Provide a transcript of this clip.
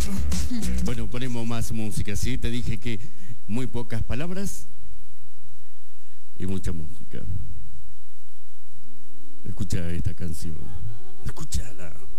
Bueno, ponemos más música, ¿sí? Te dije que muy pocas palabras y mucha música. Escucha esta canción. Escúchala.